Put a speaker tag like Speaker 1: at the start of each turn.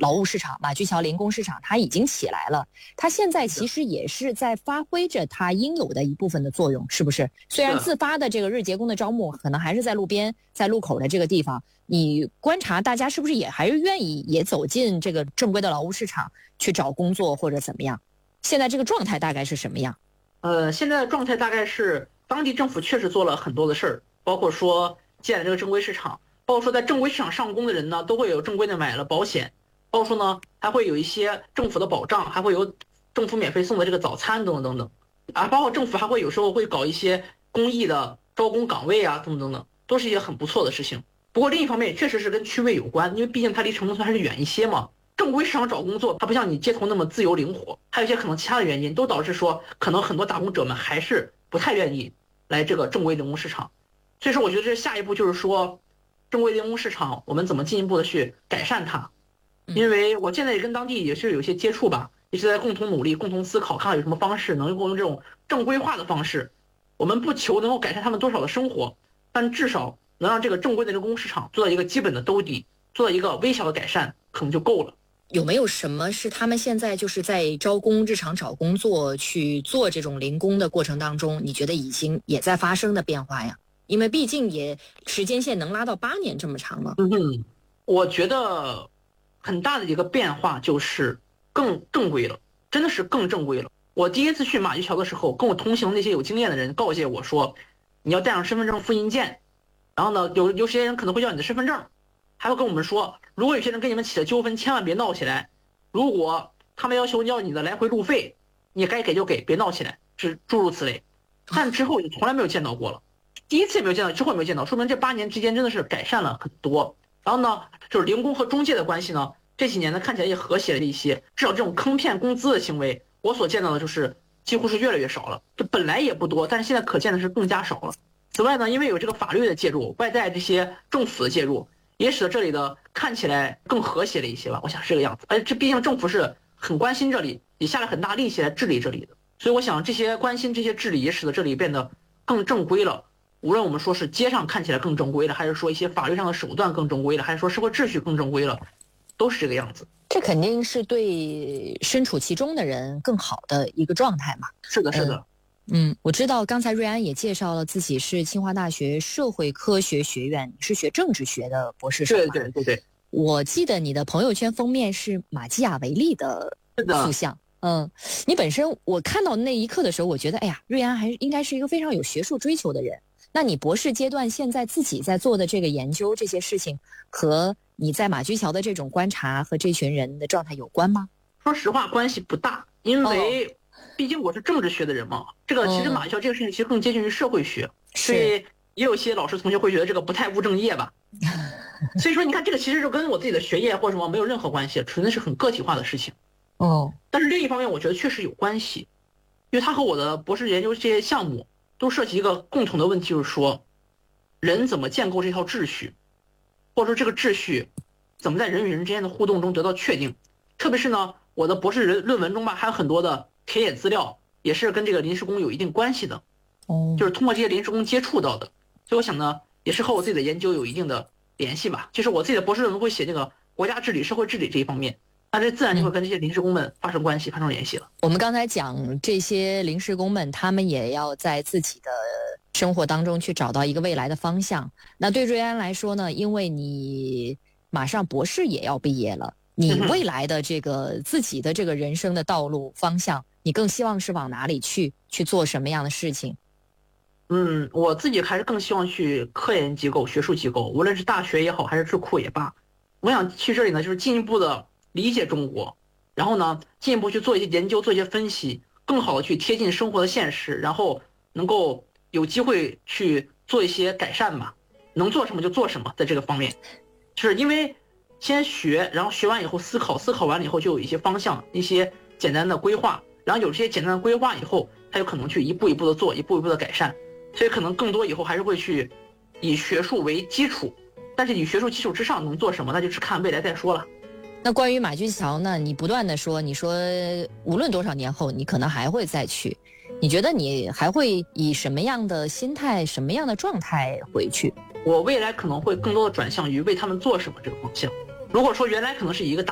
Speaker 1: 劳务市场，马驹桥零工市场它已经起来了，它现在其实也是在发挥着它应有的一部分的作用，是不是？虽然自发的这个日结工的招募可能还是在路边，在路口的这个地方，你观察大家是不是也还是愿意也走进这个正规的劳务市场去找工作或者怎么样？现在这个状态大概是什么样？
Speaker 2: 现在的状态大概是当地政府确实做了很多的事儿，包括说建了这个正规市场，包括说在正规市场上工的人呢，都会有正规的买了保险，包括说呢还会有一些政府的保障，还会有政府免费送的这个早餐等等等等，包括政府还会有时候会搞一些公益的招工岗位啊，等等等等，都是一些很不错的事情。不过另一方面确实是跟区位有关，因为毕竟它离城中村还是远一些嘛。正规市场找工作，它不像你街头那么自由灵活，还有一些可能其他的原因，都导致说可能很多打工者们还是不太愿意来这个正规零工市场。所以说我觉得这下一步就是说，正规零工市场我们怎么进一步的去改善它。因为我现在也跟当地也是有些接触吧，也是在共同努力、共同思考，看看有什么方式能够用这种正规化的方式，我们不求能够改善他们多少的生活，但至少能让这个正规的零工市场做到一个基本的兜底，做到一个微小的改善，可能就够了。
Speaker 1: 有没有什么是他们现在就是在招工日常找工作去做这种零工的过程当中，你觉得已经也在发生的变化呀？因为毕竟也时间线能拉到8年这么长了。
Speaker 2: 我觉得很大的一个变化就是更正规了，真的是更正规了。我第一次去马驹桥的时候，跟我同行那些有经验的人告诫我说，你要带上身份证复印件，然后呢有些人可能会要你的身份证，还会跟我们说，如果有些人跟你们起了纠纷，千万别闹起来。如果他们要求要你的来回路费，你该给就给，别闹起来，是诸如此类。但之后就从来没有见到过了，第一次也没有见到，之后也没有见到，说明这8年之间真的是改善了很多。然后呢，就是零工和中介的关系呢，这几年呢看起来也和谐了一些，至少这种坑骗工资的行为，我所见到的就是几乎是越来越少了。这本来也不多，但是现在可见的是更加少了。此外呢，因为有这个法律的介入，外在这些政府的介入，也使得这里的看起来更和谐了一些吧，我想是这个样子。而且这毕竟政府是很关心这里，也下了很大力气来治理这里的，所以我想这些关心这些治理也使得这里变得更正规了。无论我们说是街上看起来更正规了，还是说一些法律上的手段更正规了，还是说社会秩序更正规了，都是这个样子。
Speaker 1: 这肯定是对身处其中的人更好的一个状态嘛。
Speaker 2: 是的，是的。
Speaker 1: 我知道刚才瑞安也介绍了自己是清华大学社会科学学院，你是学政治学的博士生。
Speaker 2: 对。
Speaker 1: 我记得你的朋友圈封面是马基雅维利的塑像。你本身我看到那一刻的时候，我觉得哎呀，瑞安还应该是一个非常有学术追求的人。那你博士阶段现在自己在做的这个研究，这些事情和你在马驹桥的这种观察和这群人的状态有关吗？
Speaker 2: 说实话关系不大，因为毕竟我是政治学的人嘛，这个其实马驹桥这个事情其实更接近于社会学，所以也有些老师同学会觉得这个不太务正业吧。所以说你看这个其实就跟我自己的学业或者什么没有任何关系，纯粹是很个体化的事情。但是另一方面我觉得确实有关系，因为它和我的博士研究这些项目都涉及一个共同的问题，就是说人怎么建构这套秩序，或者说这个秩序怎么在人与人之间的互动中得到确定。特别是呢，我的博士论文中吧，还有很多的田野资料也是跟这个临时工有一定关系的，就是通过这些临时工接触到的。所以我想呢，也是和我自己的研究有一定的联系吧。就是我自己的博士论文会写这个国家治理、社会治理这一方面，那这自然就会跟这些临时工们发生关系、发生联系了。
Speaker 1: 我们刚才讲这些临时工们，他们也要在自己的生活当中去找到一个未来的方向。那对瑞安来说呢，因为你马上博士也要毕业了，你未来的这个自己的这个人生的道路方向，你更希望是往哪里去做什么样的事情？
Speaker 2: 我自己还是更希望去科研机构、学术机构，无论是大学也好，还是智库也罢，我想去这里呢，就是进一步的理解中国，然后呢，进一步去做一些研究、做一些分析，更好的去贴近生活的现实，然后能够有机会去做一些改善吧，能做什么就做什么，在这个方面，就是因为先学，然后学完以后思考，思考完了以后就有一些方向，一些简单的规划，然后有这些简单的规划以后，它有可能去一步一步的做，一步一步的改善。所以可能更多以后还是会去以学术为基础，但是以学术基础之上能做什么，那就是看未来再说了。
Speaker 1: 那关于马驹桥呢，你不断的说，你说无论多少年后你可能还会再去，你觉得你还会以什么样的心态、什么样的状态回去？
Speaker 2: 我未来可能会更多的转向于为他们做什么这个方向。如果说原来可能是以一个